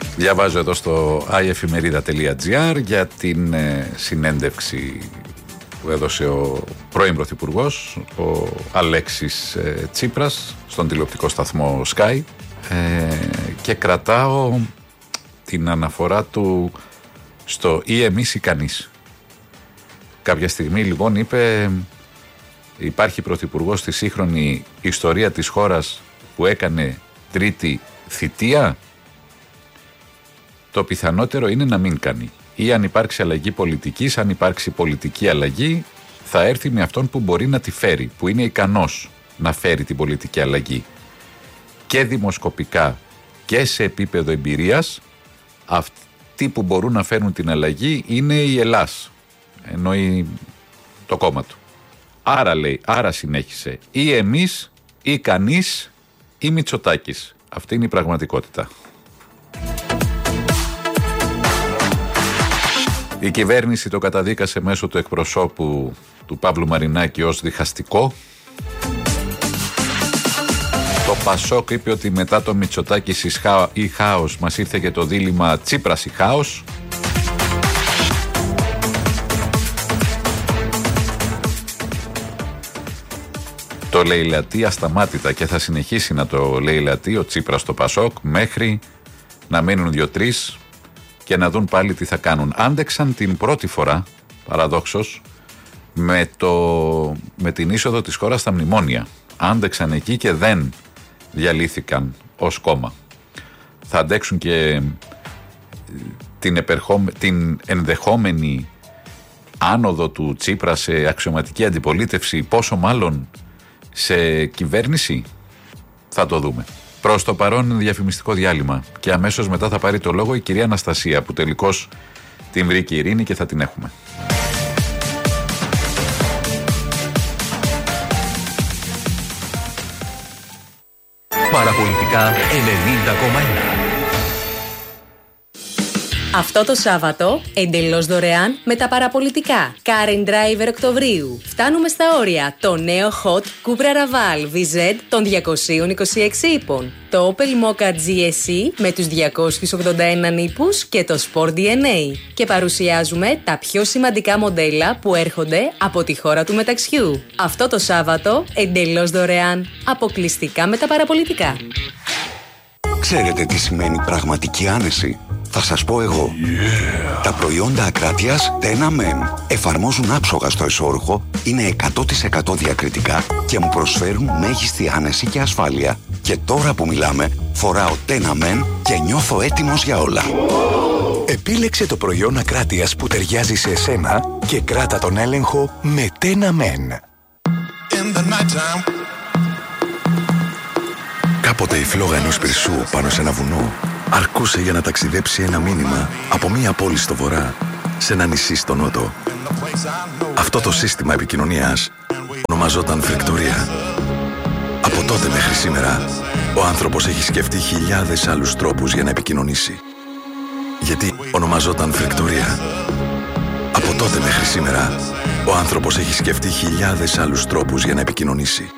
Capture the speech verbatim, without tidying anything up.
Διαβάζω εδώ στο άι εφημερίδα τελεία τζι άρ για την ε, συνέντευξη που έδωσε ο πρώην Πρωθυπουργός, ο Αλέξης ε, Τσίπρας, στον τηλεοπτικό σταθμό Sky, ε, και κρατάω την αναφορά του στο ή εμείς ή κανείς. Κάποια στιγμή λοιπόν είπε, υπάρχει πρωθυπουργός στη σύγχρονη ιστορία της χώρας που έκανε τρίτη θητεία. Το πιθανότερο είναι να μην κάνει. Ή αν υπάρξει αλλαγή πολιτικής, αν υπάρξει πολιτική αλλαγή, θα έρθει με αυτόν που μπορεί να τη φέρει, που είναι ικανός να φέρει την πολιτική αλλαγή. Και δημοσκοπικά και σε επίπεδο εμπειρίας, αυτοί που μπορούν να φέρουν την αλλαγή είναι η Ελλάς, εννοεί το κόμμα του. Άρα λέει, άρα συνέχισε, ή εμείς ή κανείς ή Μητσοτάκης. Αυτή είναι η πραγματικότητα. Η κυβέρνηση το καταδίκασε μέσω του εκπροσώπου του Παύλου Μαρινάκη ως διχαστικό. Το Πασόκ είπε ότι μετά το Μητσοτάκη ή χάος μας ήρθε και το δίλημμα Τσίπρας ή χάος. Το λαιλατεί ασταμάτητα και θα συνεχίσει να το λαιλατεί ο Τσίπρας στο Πασόκ μέχρι να μείνουν δύο-τρεις και να δουν πάλι τι θα κάνουν. Άντεξαν την πρώτη φορά, παραδόξως, με, το, με την είσοδο της χώρας στα μνημόνια. Άντεξαν εκεί και δεν διαλύθηκαν ως κόμμα. Θα αντέξουν και την, επερχόμε, την ενδεχόμενη άνοδο του Τσίπρα σε αξιωματική αντιπολίτευση, πόσο μάλλον σε κυβέρνηση. Θα το δούμε. Προς το παρόν διαφημιστικό διάλειμμα και αμέσως μετά θα πάρει το λόγο η κυρία Αναστασία, που τελικώς την βρήκε η ειρήνη και θα την έχουμε. Παραπολιτικά ενενήντα κόμμα ένα. Αυτό το Σάββατο, εντελώς δωρεάν με τα παραπολιτικά. Car and Driver Οκτωβρίου. Φτάνουμε στα όρια. Το νέο Hot Cupra Raval βι ζετ των διακοσίων είκοσι έξι ύπων. Το Opel Mokka τζι ες ι με τους διακόσιους ογδόντα ένα ύπους και το Sport ντι εν έι. Και παρουσιάζουμε τα πιο σημαντικά μοντέλα που έρχονται από τη χώρα του μεταξιού. Αυτό το Σάββατο, εντελώς δωρεάν. Αποκλειστικά με τα παραπολιτικά. Ξέρετε τι σημαίνει πραγματική άνεση? Θα σας πω εγώ. Yeah. Τα προϊόντα Ακράτειας Τένα Μεν εφαρμόζουν άψογα στο εσώρουχο, είναι εκατό τοις εκατό διακριτικά και μου προσφέρουν μέγιστη άνεση και ασφάλεια. Και τώρα που μιλάμε, φοράω Τένα Μεν και νιώθω έτοιμος για όλα. Επίλεξε το προϊόν Ακράτειας που ταιριάζει σε εσένα και κράτα τον έλεγχο με Τένα Μεν. Κάποτε η φλόγα ενός πυρσού πάνω σε ένα βουνό αρκούσε για να ταξιδέψει ένα μήνυμα από μία πόλη στο βορρά σε ένα νησί στο νότο. Αυτό το σύστημα επικοινωνίας ονομαζόταν φρικτορία. Από τότε μέχρι σήμερα, ο άνθρωπος έχει σκεφτεί χιλιάδες άλλους τρόπους για να επικοινωνήσει. Γιατί ονομαζόταν φρικτορία. Από τότε μέχρι σήμερα, ο άνθρωπος έχει σκεφτεί χιλιάδες άλλους τρόπους για να επικοινωνήσει.